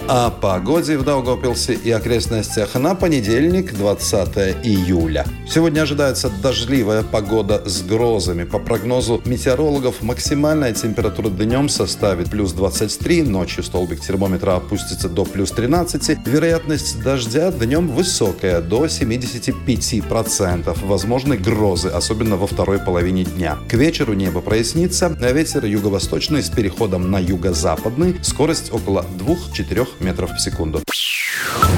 О погоде в Даугавпилсе и окрестностях на понедельник, 20 июля. Сегодня ожидается дождливая погода с грозами. По прогнозу метеорологов, максимальная температура днем составит плюс 23, ночью столбик термометра опустится до плюс 13. Вероятность дождя днем высокая, до 75%. Возможны грозы, особенно во второй половине дня. К вечеру небо прояснится, а ветер юго-восточный с переходом на юго-западный, скорость около 2-4 метров в секунду.